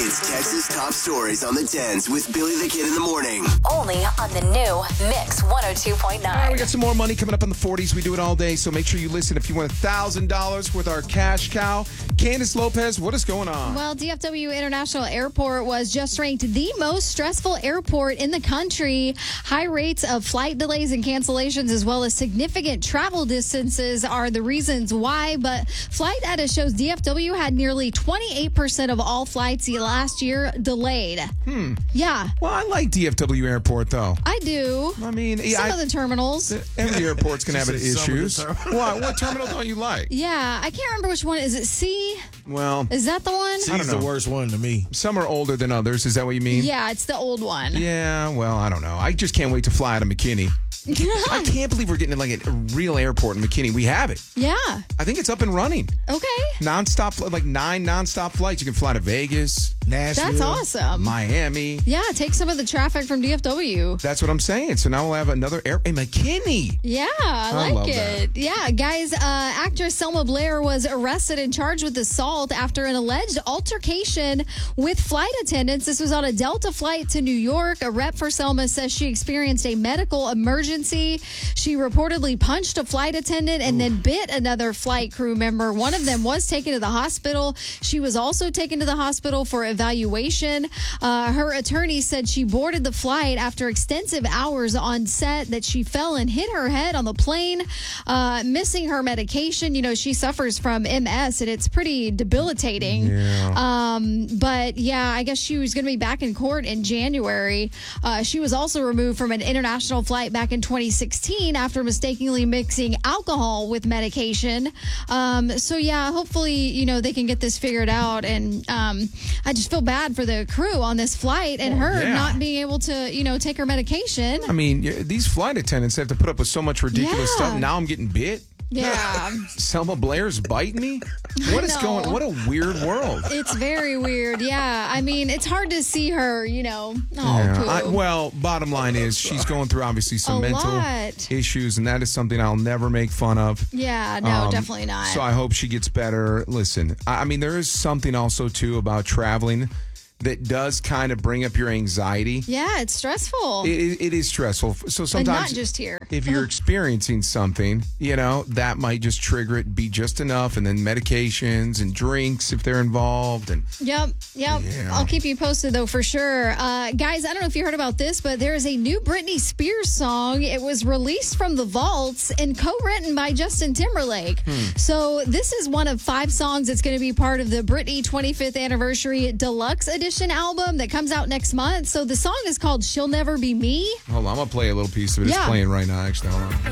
It's Texas Top Stories on the 10s with Billy the Kid in the morning. Only on the new Mix 102.9. All right, we got some more money coming up in the 40s. We do it all day, so make sure you listen if you want $1,000 with our cash cow. Candace Lopez, what is going on? Well, DFW International Airport was just ranked the most stressful airport in the country. High rates of flight delays and cancellations, as well as significant travel distances, are the reasons why. But flight data shows DFW had nearly 28% of all flights last year delayed. Yeah. Well, I like DFW Airport, though. I do. I mean, Some of the terminals. Every airport's going to have issues. Some of the What terminal don't you like? Yeah, I can't remember which one. Is it C? Well, Is that the one? C's the worst one to me. some are older than others. Is that what you mean? Yeah, it's the old one. Yeah, well, I don't know. I just can't wait to fly out of McKinney. I can't believe we're getting like a real airport in McKinney. We have it. Yeah. I think it's up and running. Okay. Nonstop, like 9 nonstop flights. You can fly to Vegas, Nashville. That's awesome. Miami. Yeah, take some of the traffic from DFW. That's what I'm saying. So now we'll have another air in McKinney. Yeah, I like love it. that. Yeah, guys, actress Selma Blair was arrested and charged with assault after an alleged altercation with flight attendants. This was on a Delta flight to New York. A rep for Selma says she experienced a medical emergency. She reportedly punched a flight attendant and then bit another flight crew member. One of them was taken to the hospital. She was also taken to the hospital for evaluation. Her attorney said she boarded the flight after extensive hours on set, that she fell and hit her head on the plane, missing her medication. You know, she suffers from MS, and it's pretty debilitating. Yeah. But yeah, I guess she was going to be back in court in January. She was also removed from an international flight back in 2016 after mistakenly mixing alcohol with medication. So yeah, hopefully, you know, they can get this figured out. And I just feel bad for the crew on this flight and her yeah. not being able to, you know, take her medication. I mean, these flight attendants have to put up with so much ridiculous Yeah. stuff. Now I'm getting bit. Yeah. Selma Blair's biting me? What is know. going? What a weird world. It's very weird. Yeah. I mean, it's hard to see her, you know. Oh, poo. Well, bottom line is she's going through obviously some A mental lot. issues, and that is something I'll never make fun of. Yeah, no, definitely not. So I hope she gets better. Listen, I mean, there is something also, too, about traveling that does kind of bring up your anxiety. Yeah, it's stressful. It is stressful. So sometimes, not just here. if you're experiencing something, you know, that might just trigger it, be just enough, and then medications and drinks if they're involved. And Yep. Yeah. I'll keep you posted, though, for sure. Guys, I don't know if you heard about this, but there is a new Britney Spears song. It was released from the vaults and co-written by Justin Timberlake. So this is one of 5 songs that's going to be part of the Britney 25th Anniversary Deluxe Edition album that comes out next month. So the song is called She'll Never Be Me. hold on, I'm going to play a little piece of it. It's Yeah. playing right now, actually. Hold on.